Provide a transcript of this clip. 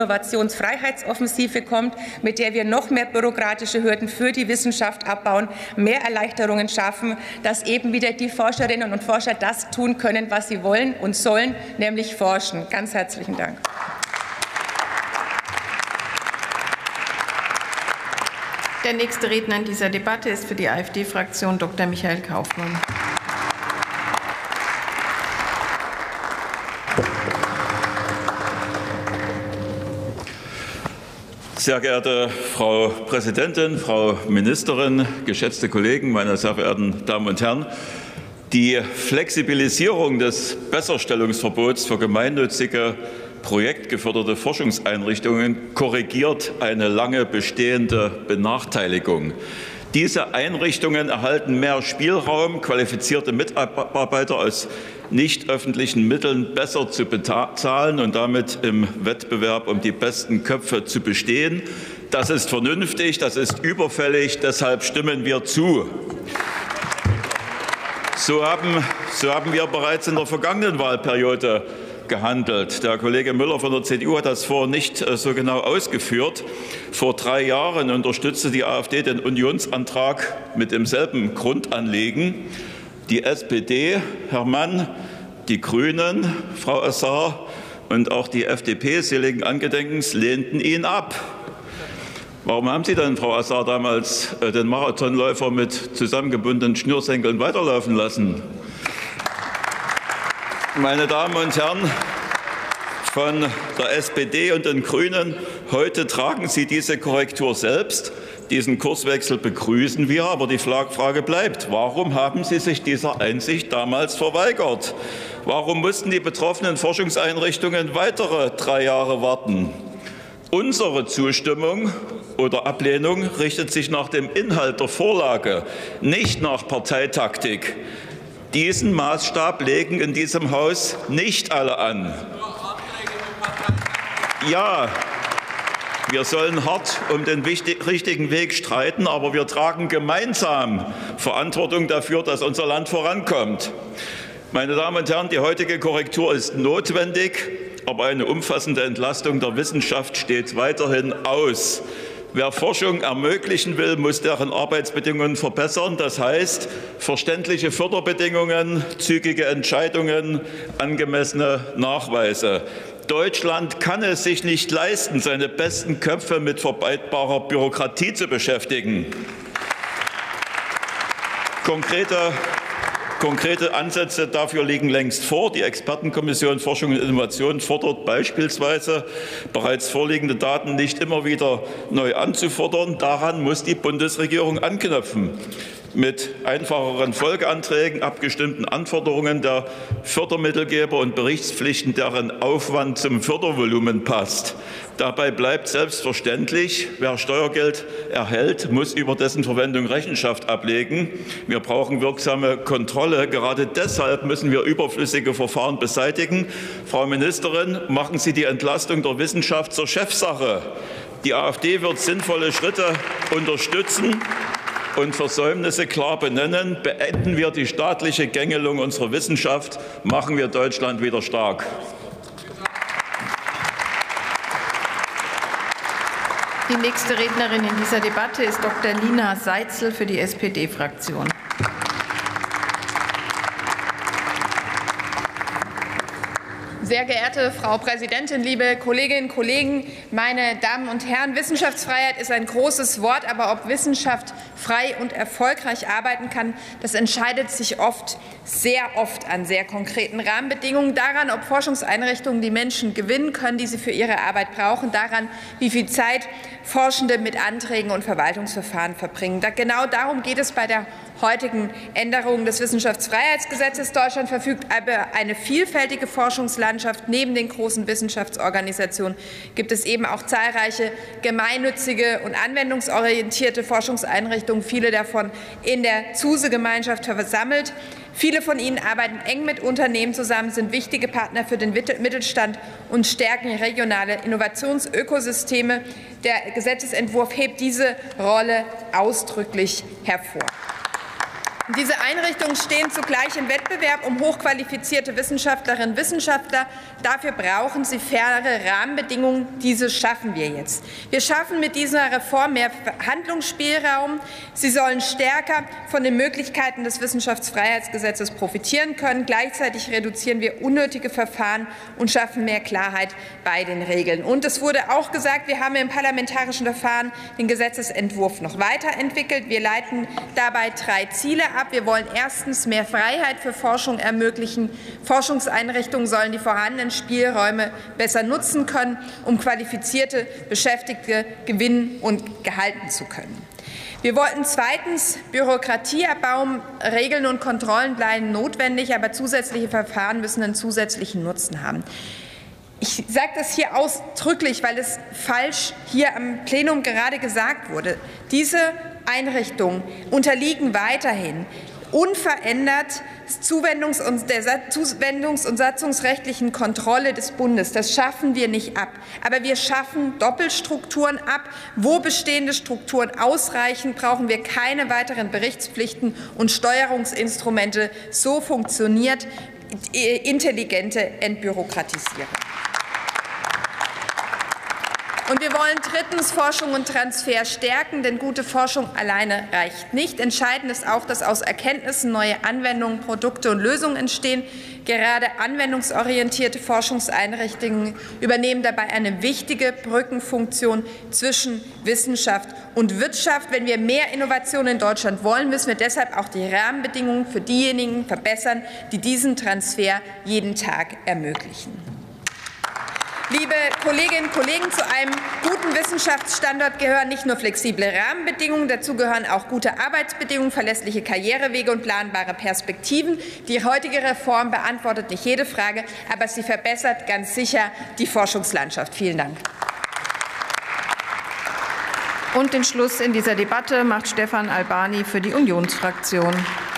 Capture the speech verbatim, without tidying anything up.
Innovationsfreiheitsoffensive kommt, mit der wir noch mehr bürokratische Hürden für die Wissenschaft abbauen, mehr Erleichterungen schaffen, dass eben wieder die Forscherinnen und Forscher das tun können, was sie wollen und sollen, nämlich forschen. Ganz herzlichen Dank. Der nächste Redner in dieser Debatte ist für die AfD-Fraktion Doktor Michael Kaufmann. Sehr geehrte Frau Präsidentin, Frau Ministerin, geschätzte Kollegen, meine sehr verehrten Damen und Herren! Die Flexibilisierung des Besserstellungsverbots für gemeinnützige projektgeförderte Forschungseinrichtungen korrigiert eine lange bestehende Benachteiligung. Diese Einrichtungen erhalten mehr Spielraum, qualifizierte Mitarbeiter aus nicht öffentlichen Mitteln besser zu bezahlen und damit im Wettbewerb um die besten Köpfe zu bestehen. Das ist vernünftig, das ist überfällig, deshalb stimmen wir zu. So haben, so haben wir bereits in der vergangenen Wahlperiode gehandelt. Der Kollege Müller von der C D U hat das vorher nicht so genau ausgeführt. Vor drei Jahren unterstützte die AfD den Unionsantrag mit demselben Grundanliegen. Die S P D, Herr Mann, die Grünen, Frau Assar und auch die F D P seligen Angedenkens lehnten ihn ab. Warum haben Sie denn, Frau Assar, damals den Marathonläufer mit zusammengebundenen Schnürsenkeln weiterlaufen lassen? Meine Damen und Herren von der S P D und den Grünen, heute tragen Sie diese Korrektur selbst. Diesen Kurswechsel begrüßen wir, aber die Frage bleibt, warum haben Sie sich dieser Einsicht damals verweigert? Warum mussten die betroffenen Forschungseinrichtungen weitere drei Jahre warten? Unsere Zustimmung oder Ablehnung richtet sich nach dem Inhalt der Vorlage, nicht nach Parteitaktik. Diesen Maßstab legen in diesem Haus nicht alle an. Ja, wir sollen hart um den richtigen Weg streiten, aber wir tragen gemeinsam Verantwortung dafür, dass unser Land vorankommt. Meine Damen und Herren, die heutige Korrektur ist notwendig, aber eine umfassende Entlastung der Wissenschaft steht weiterhin aus. Wer Forschung ermöglichen will, muss deren Arbeitsbedingungen verbessern. Das heißt, verständliche Förderbedingungen, zügige Entscheidungen, angemessene Nachweise. Deutschland kann es sich nicht leisten, seine besten Köpfe mit vermeidbarer Bürokratie zu beschäftigen. Konkrete Konkrete Ansätze dafür liegen längst vor. Die Expertenkommission Forschung und Innovation fordert beispielsweise, bereits vorliegende Daten nicht immer wieder neu anzufordern. Daran muss die Bundesregierung anknüpfen. Mit einfacheren Folgeanträgen, abgestimmten Anforderungen der Fördermittelgeber und Berichtspflichten, deren Aufwand zum Fördervolumen passt. Dabei bleibt selbstverständlich, wer Steuergeld erhält, muss über dessen Verwendung Rechenschaft ablegen. Wir brauchen wirksame Kontrolle. Gerade deshalb müssen wir überflüssige Verfahren beseitigen. Frau Ministerin, machen Sie die Entlastung der Wissenschaft zur Chefsache. Die AfD wird sinnvolle Schritte unterstützen und Versäumnisse klar benennen. Beenden wir die staatliche Gängelung unserer Wissenschaft, machen wir Deutschland wieder stark. Die nächste Rednerin in dieser Debatte ist Doktor Lina Seitzel für die S P D-Fraktion. Sehr geehrte Frau Präsidentin, liebe Kolleginnen und Kollegen, meine Damen und Herren! Wissenschaftsfreiheit ist ein großes Wort, aber ob Wissenschaft frei und erfolgreich arbeiten kann, das entscheidet sich oft, sehr oft an sehr konkreten Rahmenbedingungen, daran, ob Forschungseinrichtungen die Menschen gewinnen können, die sie für ihre Arbeit brauchen, daran, wie viel Zeit Forschende mit Anträgen und Verwaltungsverfahren verbringen. Genau darum geht es bei der heutigen Änderung des Wissenschaftsfreiheitsgesetzes. Deutschland verfügt über eine vielfältige Forschungslandschaft. Neben den großen Wissenschaftsorganisationen gibt es eben auch zahlreiche gemeinnützige und anwendungsorientierte Forschungseinrichtungen, viele davon in der Zuse-Gemeinschaft versammelt. Viele von ihnen arbeiten eng mit Unternehmen zusammen, sind wichtige Partner für den Mittelstand und stärken regionale Innovationsökosysteme. Der Gesetzesentwurf hebt diese Rolle ausdrücklich hervor. Diese Einrichtungen stehen zugleich im Wettbewerb um hochqualifizierte Wissenschaftlerinnen und Wissenschaftler. Dafür brauchen sie faire Rahmenbedingungen. Diese schaffen wir jetzt. Wir schaffen mit dieser Reform mehr Handlungsspielraum. Sie sollen stärker von den Möglichkeiten des Wissenschaftsfreiheitsgesetzes profitieren können. Gleichzeitig reduzieren wir unnötige Verfahren und schaffen mehr Klarheit bei den Regeln. Und es wurde auch gesagt, wir haben im parlamentarischen Verfahren den Gesetzesentwurf noch weiterentwickelt. Wir leiten dabei drei Ziele ab. Wir wollen erstens mehr Freiheit für Forschung ermöglichen. Forschungseinrichtungen sollen die vorhandenen Spielräume besser nutzen können, um qualifizierte Beschäftigte gewinnen und gehalten zu können. Wir wollten zweitens Bürokratie abbauen. Regeln und Kontrollen bleiben notwendig, aber zusätzliche Verfahren müssen einen zusätzlichen Nutzen haben. Ich sage das hier ausdrücklich, weil es falsch hier am Plenum gerade gesagt wurde. Diese Einrichtungen unterliegen weiterhin unverändert Zuwendungs- und der Zuwendungs- und satzungsrechtlichen Kontrolle des Bundes. Das schaffen wir nicht ab. Aber wir schaffen Doppelstrukturen ab. Wo bestehende Strukturen ausreichen, brauchen wir keine weiteren Berichtspflichten und Steuerungsinstrumente. So funktioniert intelligente Entbürokratisierung. Und wir wollen drittens Forschung und Transfer stärken, denn gute Forschung alleine reicht nicht. Entscheidend ist auch, dass aus Erkenntnissen neue Anwendungen, Produkte und Lösungen entstehen. Gerade anwendungsorientierte Forschungseinrichtungen übernehmen dabei eine wichtige Brückenfunktion zwischen Wissenschaft und Wirtschaft. Wenn wir mehr Innovation in Deutschland wollen, müssen wir deshalb auch die Rahmenbedingungen für diejenigen verbessern, die diesen Transfer jeden Tag ermöglichen. Liebe Kolleginnen und Kollegen, zu einem guten Wissenschaftsstandort gehören nicht nur flexible Rahmenbedingungen, dazu gehören auch gute Arbeitsbedingungen, verlässliche Karrierewege und planbare Perspektiven. Die heutige Reform beantwortet nicht jede Frage, aber sie verbessert ganz sicher die Forschungslandschaft. Vielen Dank. Und den Schluss in dieser Debatte macht Stefan Albani für die Unionsfraktion.